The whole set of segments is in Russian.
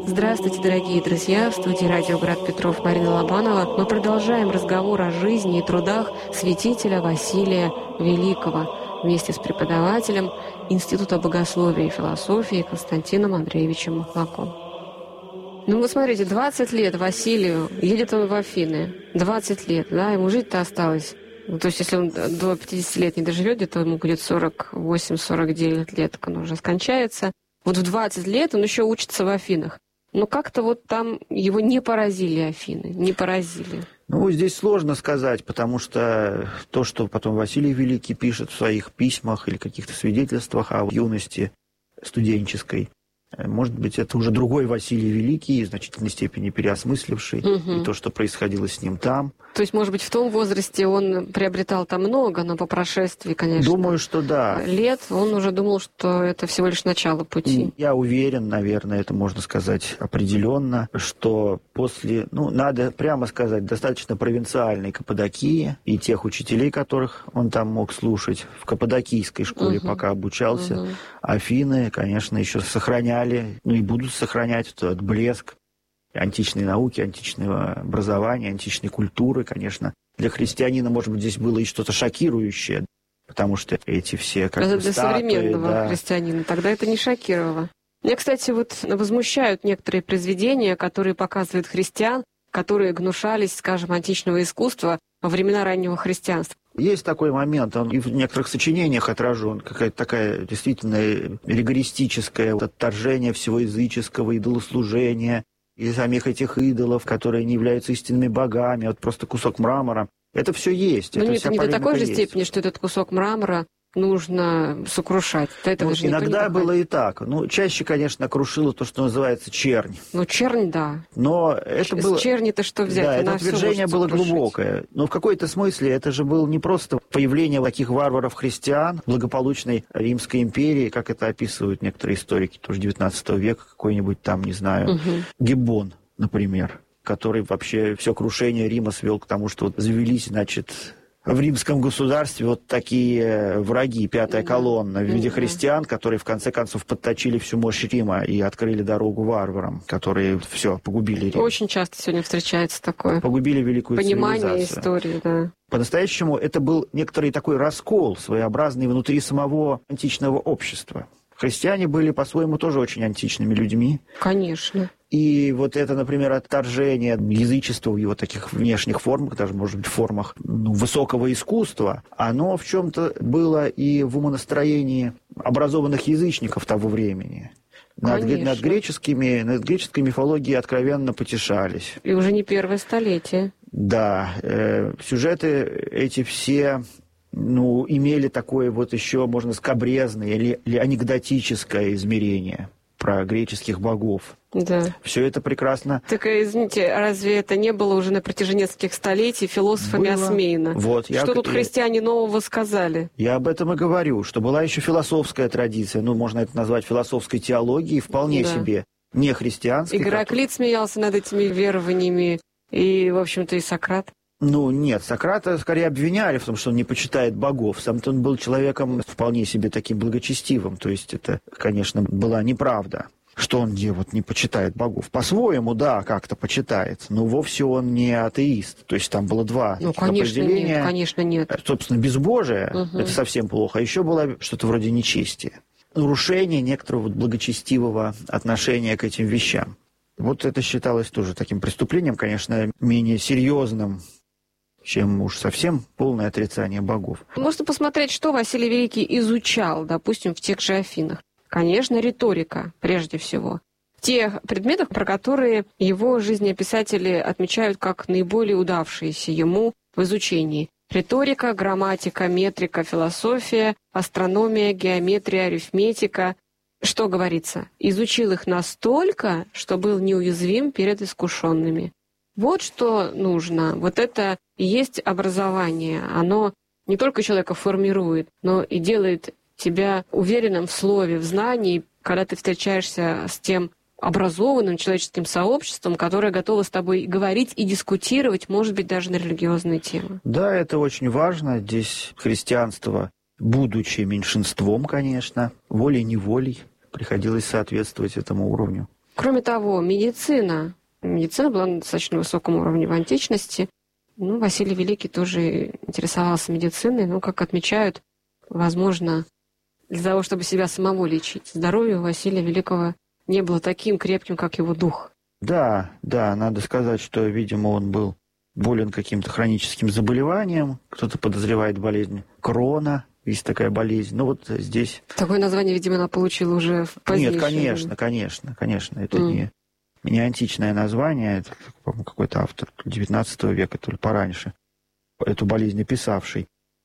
Здравствуйте, дорогие друзья! В студии «Радио Град Петров» Марина Лобанова. Мы продолжаем разговор о жизни и трудах святителя Василия Великого вместе с преподавателем Института богословия и философии Константином Андреевичем Маклаком. Ну вот смотрите, 20 лет Василию, едет он в Афины, 20 лет, да, ему жить-то осталось. Ну, то есть если он до 50 лет не доживет, где-то ему будет 48-49 лет, он уже скончается. Вот в 20 лет он еще учится в Афинах. Но как-то вот там его не поразили Афины, не поразили. Ну, здесь сложно сказать, потому что то, что потом Василий Великий пишет в своих письмах или каких-то свидетельствах о юности студенческой, может быть, это уже другой Василий Великий, в значительной степени переосмысливший и то, что происходило с ним там. То есть, может быть, в том возрасте он приобретал там много, но по прошествии, конечно, думаю, что да. Лет он уже думал, что это всего лишь начало пути. Я уверен, наверное, это можно сказать определенно, что после, надо прямо сказать, достаточно провинциальной Каппадокии и тех учителей, которых он там мог слушать, в Каппадокийской школе пока обучался, Афины, конечно, еще сохраняли, и будут сохранять этот блеск античной науки, античного образования, античной культуры, конечно. Для христианина, может быть, здесь было и что-то шокирующее, потому что эти все это для статуи, современного христианина. Тогда это не шокировало. Меня, кстати, возмущают некоторые произведения, которые показывают христиан, которые гнушались, скажем, античного искусства во времена раннего христианства. Есть такой момент, он и в некоторых сочинениях отражен, какая-то такая действительно ригористическое отторжение всего языческого, идолослужения, и самих этих идолов, которые не являются истинными богами, вот просто кусок мрамора. Это все есть. Но это не до такой же степени, что этот кусок мрамора нужно сокрушать. Иногда было и так. Чаще, конечно, крушило то, что называется чернь. Чернь, да. Но это было... С черни-то что взять? Да, это утверждение было глубокое. Но в какой-то смысле это же было не просто появление таких варваров-христиан в благополучной Римской империи, как это описывают некоторые историки, тоже 19 века, какой-нибудь там, не знаю, Гиббон, например, который вообще все крушение Рима свел к тому, что завелись, в римском государстве вот такие враги, пятая колонна в виде христиан, которые в конце концов подточили всю мощь Рима и открыли дорогу варварам, которые все погубили Рим. Очень часто сегодня встречается такое. Погубили великую цивилизацию. Понимание истории, да. По-настоящему это был некоторый такой раскол, своеобразный внутри самого античного общества. Христиане были по-своему тоже очень античными людьми. Конечно. И вот это, например, отторжение язычества в его таких внешних формах, даже, может быть, в формах высокого искусства, оно в чем-то было и в умонастроении образованных язычников того времени. Над греческой мифологией откровенно потешались. И уже не первое столетие. Да, сюжеты эти все... имели такое вот еще, можно скабрезное или анекдотическое измерение про греческих богов. Да. Все это прекрасно. Так, извините, разве это не было уже на протяжении нескольких столетий философами осмеяно? Что тут христиане нового сказали? Я об этом и говорю, что была еще философская традиция, можно это назвать философской теологией, вполне себе не христианской. И Гераклит смеялся над этими верованиями, и, в общем-то, и Сократ. Нет, Сократа скорее обвиняли в том, что он не почитает богов. Сам-то он был человеком вполне себе таким благочестивым. То есть это, конечно, была неправда, что он не почитает богов. По-своему, да, как-то почитает, но вовсе он не атеист. То есть там было два определения. Конечно, нет. Собственно, безбожие, это совсем плохо. А еще было что-то вроде нечестия. Нарушение некоторого благочестивого отношения к этим вещам. Вот это считалось тоже таким преступлением, конечно, менее серьезным, чем уж совсем полное отрицание богов. Можно посмотреть, что Василий Великий изучал, допустим, в тех же Афинах. Конечно, риторика, прежде всего. Те предметы, про которые его жизнеописатели отмечают как наиболее удавшиеся ему в изучении. Риторика, грамматика, метрика, философия, астрономия, геометрия, арифметика. Что говорится? Изучил их настолько, что был неуязвим перед искушенными. Вот что нужно. Вот это и есть образование. Оно не только человека формирует, но и делает тебя уверенным в слове, в знании, когда ты встречаешься с тем образованным человеческим сообществом, которое готово с тобой говорить и дискутировать, может быть, даже на религиозные темы. Да, это очень важно. Здесь христианство, будучи меньшинством, конечно, волей-неволей, приходилось соответствовать этому уровню. Кроме того, медицина была на достаточно высоком уровне в античности. Василий Великий тоже интересовался медициной, но, как отмечают, возможно, для того, чтобы себя самого лечить. Здоровье у Василия Великого не было таким крепким, как его дух. Да, надо сказать, что, видимо, он был болен каким-то хроническим заболеванием. Кто-то подозревает болезнь Крона. Есть такая болезнь. Но вот здесь... Такое название, видимо, она получила уже в позднейшее Нет, конечно. Это не античное название. Это, по-моему, какой-то автор XIX века, то ли пораньше, эту болезнь описавший.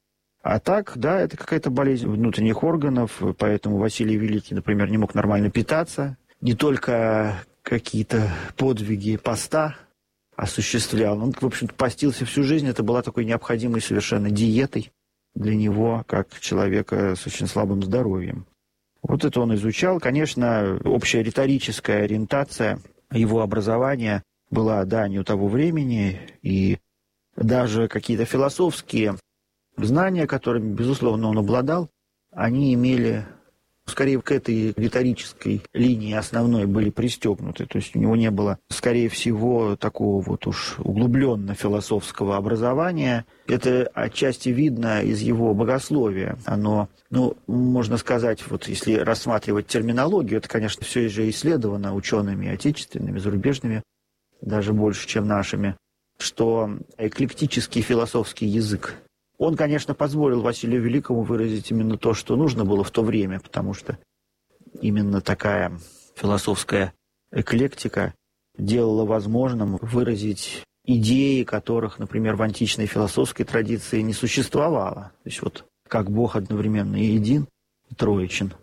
А так, да, это какая-то болезнь внутренних органов, поэтому Василий Великий, например, не мог нормально питаться. Не только какие-то подвиги поста осуществлял. Он, в общем-то, постился всю жизнь. Это была такой необходимой совершенно диетой для него, как человека с очень слабым здоровьем. Вот это он изучал. Конечно, общая риторическая ориентация его образования была, да, не у того времени, и даже какие-то философские знания, которыми, безусловно, он обладал, они имели, скорее, к этой риторической линии основной были пристегнуты. То есть у него не было, скорее всего, такого вот уж углубленно-философского образования. Это отчасти видно из его богословия. Оно, можно сказать, вот если рассматривать терминологию, это, конечно, все же исследовано учеными отечественными, зарубежными, даже больше, чем нашими, что эклектический философский язык, он, конечно, позволил Василию Великому выразить именно то, что нужно было в то время, потому что именно такая философская эклектика делала возможным выразить идеи, которых, например, в античной философской традиции не существовало. То есть вот как Бог одновременно и един, и троичен.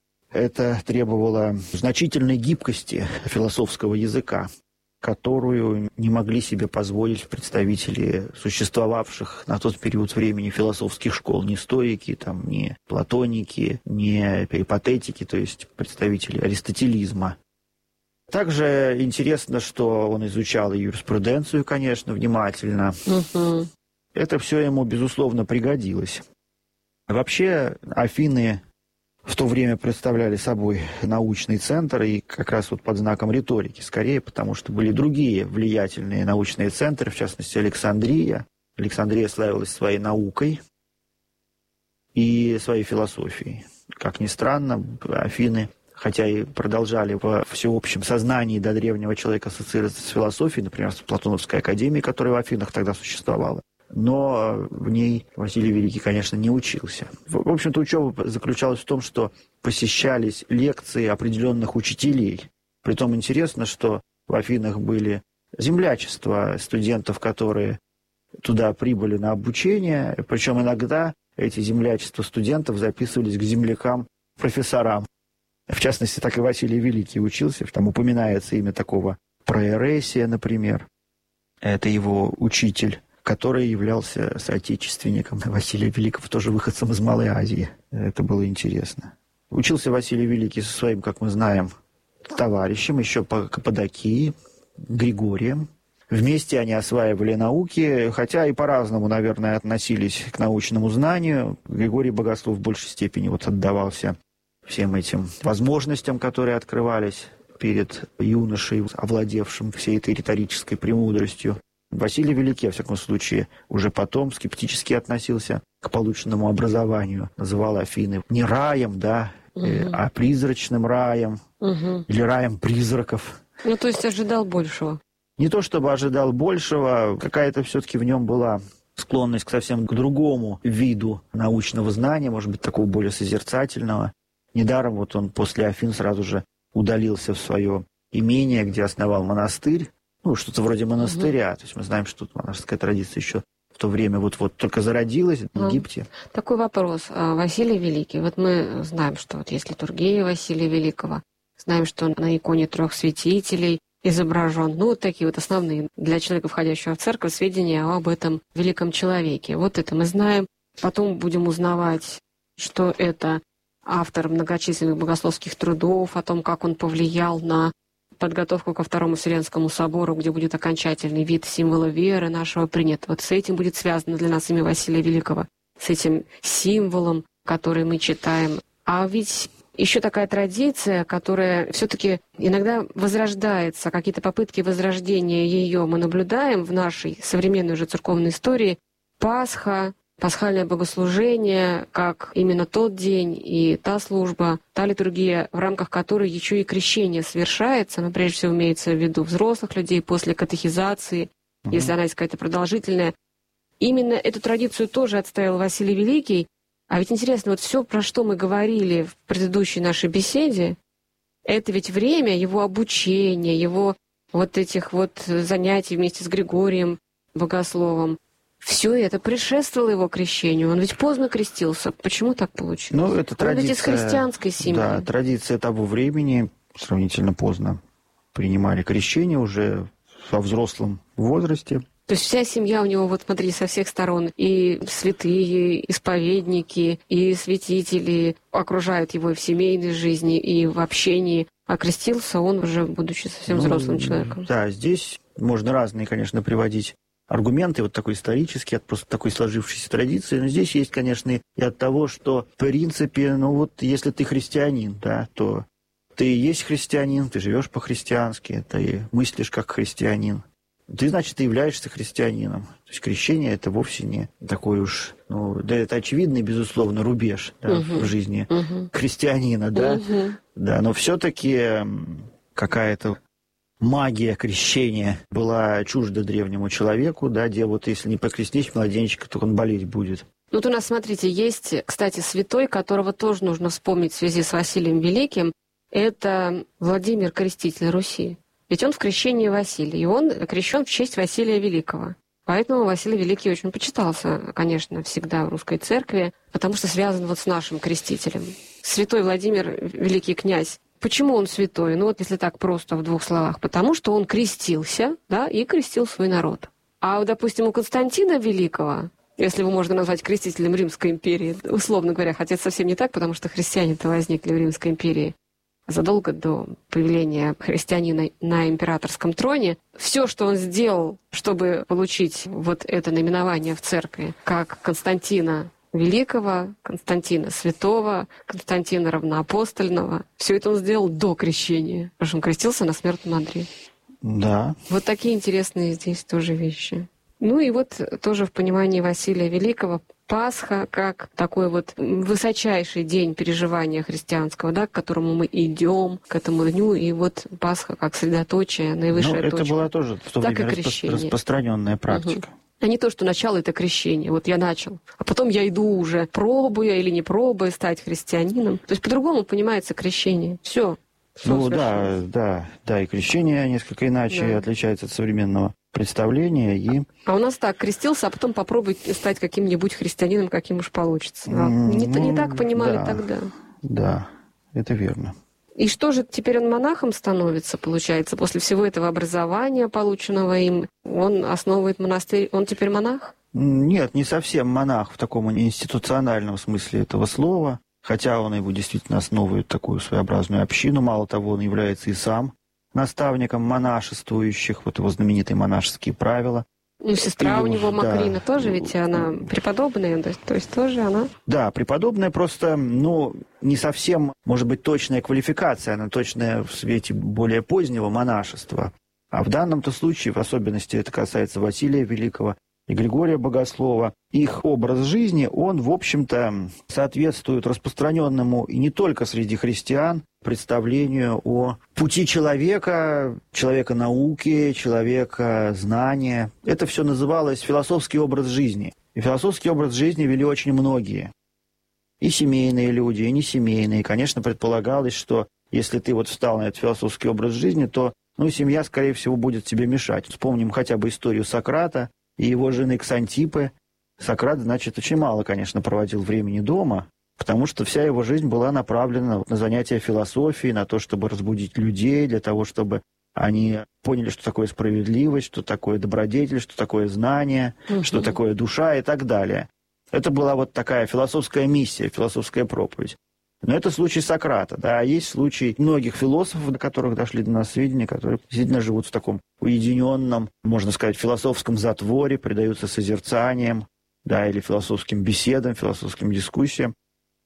Это требовало значительной гибкости философского языка, которую не могли себе позволить представители существовавших на тот период времени философских школ. Ни стоики, ни платоники, ни перипатетики, то есть представители аристотелизма. Также интересно, что он изучал и юриспруденцию, конечно, внимательно. Это все ему, безусловно, пригодилось. Вообще, Афины в то время представляли собой научный центр, и как раз вот под знаком риторики, скорее, потому что были другие влиятельные научные центры, в частности, Александрия. Александрия славилась своей наукой и своей философией. Как ни странно, Афины, хотя и продолжали во всеобщем сознании до древнего человека ассоциироваться с философией, например, с Платоновской академией, которая в Афинах тогда существовала, но в ней Василий Великий, конечно, не учился. В общем-то, учеба заключалась в том, что посещались лекции определенных учителей. Притом интересно, что в Афинах были землячества студентов, которые туда прибыли на обучение, причем иногда эти землячества студентов записывались к землякам-профессорам. В частности, так и Василий Великий учился. Там упоминается имя такого Проэресия, например. Это его учитель, который являлся соотечественником Василия Великого, тоже выходцем из Малой Азии. Это было интересно. Учился Василий Великий со своим, как мы знаем, товарищем, еще по Каппадокии, Григорием. Вместе они осваивали науки, хотя и по-разному, наверное, относились к научному знанию. Григорий Богослов в большей степени отдавался всем этим возможностям, которые открывались перед юношей, овладевшим всей этой риторической премудростью. Василий Великий, во всяком случае, уже потом скептически относился к полученному образованию. Называл Афины не раем, а призрачным раем, или раем призраков. То есть ожидал большего. Не то чтобы ожидал большего, какая-то все-таки в нем была склонность к совсем к другому виду научного знания, может быть, такого более созерцательного. Недаром он после Афин сразу же удалился в свое имение, где основал монастырь. Что-то вроде монастыря. То есть мы знаем, что монашеская традиция еще в то время только зародилась в Египте. Такой вопрос. Василий Великий. Мы знаем, что есть литургия Василия Великого. Знаем, что на иконе 3 святителей изображен. Такие основные для человека, входящего в церковь, сведения об этом великом человеке. Это мы знаем. Потом будем узнавать, что это автор многочисленных богословских трудов, о том, как он повлиял на подготовку ко Второму Вселенскому собору, где будет окончательный вид символа веры нашего принят. С этим будет связано для нас имя Василия Великого, с этим символом, который мы читаем. А ведь еще такая традиция, которая все-таки иногда возрождается, какие-то попытки возрождения ее мы наблюдаем в нашей современной уже церковной истории. Пасха, пасхальное богослужение, как именно тот день и та служба, та литургия, в рамках которой еще и крещение совершается, но прежде всего имеется в виду взрослых людей после катехизации, если она есть какая-то продолжительная. Именно эту традицию тоже отстоял Василий Великий. А ведь интересно, вот все, про что мы говорили в предыдущей нашей беседе, это ведь время его обучения, его вот этих вот занятий вместе с Григорием Богословом. Все это предшествовало его крещению. Он ведь поздно крестился. Почему так получилось? Ну, это традиция, он ведь из христианской семьи. Да, традиция того времени, сравнительно поздно принимали крещение уже во взрослом возрасте. То есть вся семья у него, вот смотри, со всех сторон, и святые, исповедники, и святители окружают его и в семейной жизни, и в общении. А крестился он уже, будучи совсем взрослым человеком. Да, здесь можно разные, конечно, приводить аргументы, вот такой исторический, от просто такой сложившейся традиции. Но здесь есть, конечно, и от того, что, в принципе, ну вот если ты христианин, да, то ты и есть христианин, ты живешь по-христиански, ты мыслишь как христианин. Ты, значит, ты являешься христианином. То есть крещение это вовсе не такой уж, ну, да, это очевидный, безусловно, рубеж, да, в жизни христианина, да, да, но все-таки какая-то магия крещения была чужда древнему человеку, да, где вот если не покрестить младенчика, то он болеть будет. Вот у нас, смотрите, есть, кстати, святой, которого тоже нужно вспомнить в связи с Василием Великим. Это Владимир Креститель Руси. Ведь он в крещении Василия, и он крещен в честь Василия Великого. Поэтому Василий Великий очень почитался, конечно, всегда в русской церкви, потому что связан вот с нашим крестителем. Святой Владимир, великий князь. Почему он святой? Ну вот если так просто в двух словах. Потому что он крестился, да, и крестил свой народ. А, допустим, у Константина Великого, если его можно назвать крестителем Римской империи, условно говоря, хотя это совсем не так, потому что христиане-то возникли в Римской империи задолго до появления христианина на императорском троне, все, что он сделал, чтобы получить вот это наименование в церкви, как Константина Великого, Константина Святого, Константина Равноапостольного, все это он сделал до крещения, потому что он крестился на смертном одре. Да. Вот такие интересные здесь тоже вещи. Ну и вот тоже в понимании Василия Великого Пасха как такой вот высочайший день переживания христианского, да, к которому мы идем, к этому дню, и вот Пасха как средоточие, наивысшая точка. Это была тоже в то так время распространенная практика. А не то, что начало — это крещение. Вот я начал, а потом я иду уже, пробуя или не пробуя стать христианином. То есть по-другому понимается крещение. Все. Ну да, и крещение несколько иначе отличается от современного представления. А у нас так, крестился, а потом попробуй стать каким-нибудь христианином, каким уж получится. Не так понимали тогда. Да, это верно. И что же, теперь он монахом становится, получается, после всего этого образования, полученного им? Он основывает монастырь, он теперь монах? Нет, не совсем монах в таком институциональном смысле этого слова. Хотя он его действительно основывает такую своеобразную общину. Мало того, он является и сам наставником монашествующих, вот его знаменитые монашеские правила. Ну, сестра у него Макрина тоже, ведь она преподобная, то есть тоже она... Да, преподобная, просто, не совсем, может быть, точная квалификация, она точная в свете более позднего монашества. А в данном-то случае, в особенности это касается Василия Великого и Григория Богослова, их образ жизни, он, в общем-то, соответствует распространенному и не только среди христиан представлению о пути человека, человека науки, человека знания. Это все называлось философский образ жизни. И философский образ жизни вели очень многие. И семейные люди, и несемейные. Конечно, предполагалось, что если ты вот встал на этот философский образ жизни, то семья, скорее всего, будет тебе мешать. Вспомним хотя бы историю Сократа и его жены Ксантипы. Сократ, значит, очень мало, конечно, проводил времени дома, потому что вся его жизнь была направлена на занятия философией, на то, чтобы разбудить людей, для того, чтобы они поняли, что такое справедливость, что такое добродетель, что такое знание, что такое душа и так далее. Это была вот такая философская миссия, философская проповедь. Но это случай Сократа, да, а есть случай многих философов, до которых дошли до нас сведения, которые действительно живут в таком уединенном, можно сказать, философском затворе, предаются созерцаниям, да, или философским беседам, философским дискуссиям.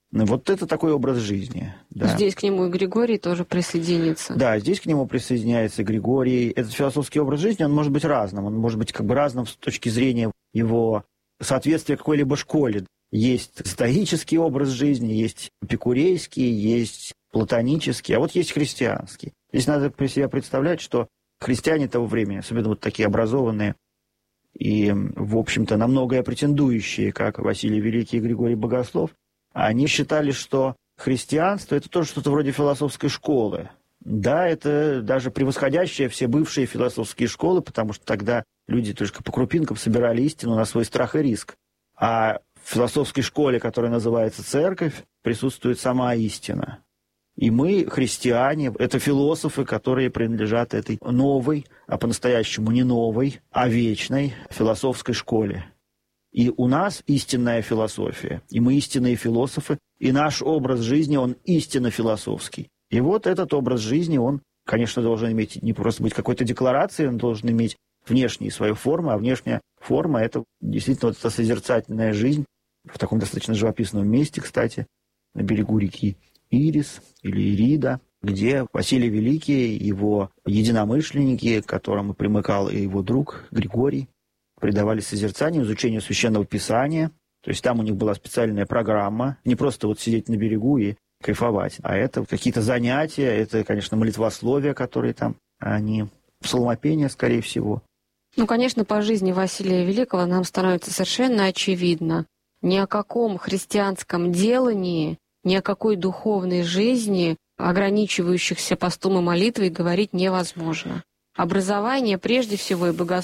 Вот это такой образ жизни. Да. Здесь к нему и Григорий тоже присоединится. Да, здесь к нему присоединяется Григорий. Этот философский образ жизни, он может быть разным. Он может быть как бы разным с точки зрения его соответствия какой-либо школе. Есть стоический образ жизни, есть эпикурейский, есть платонический, а вот есть христианский. Здесь надо при себе представлять, что христиане того времени, особенно вот такие образованные и, в общем-то, на многое претендующие, как Василий Великий и Григорий Богослов, они считали, что христианство – это тоже что-то вроде философской школы. Да, это даже превосходящее все бывшие философские школы, потому что тогда люди только по крупинкам собирали истину на свой страх и риск. А в философской школе, которая называется церковь, присутствует сама истина. И мы, христиане, это философы, которые принадлежат этой новой, а по-настоящему не новой, а вечной философской школе. И у нас истинная философия, и мы истинные философы, и наш образ жизни, он истинно философский. И вот этот образ жизни, он, конечно, должен иметь не просто быть какой-то декларацией, он должен иметь внешние свои формы, а внешняя форма – это действительно вот эта созерцательная жизнь в таком достаточно живописном месте, кстати, на берегу реки Ирис или Ирида, где Василий Великий, его единомышленники, к которому примыкал и его друг Григорий, предавались созерцанию, изучению Священного Писания. То есть там у них была специальная программа, не просто вот сидеть на берегу и кайфовать, а это какие-то занятия, это, конечно, молитвословия, которые там, они псалмопения, скорее всего. Ну, конечно, по жизни Василия Великого нам становится совершенно очевидно, ни о каком христианском делании, ни о какой духовной жизни, ограничивающихся постом и молитвой, говорить невозможно. Образование, прежде всего, и богословие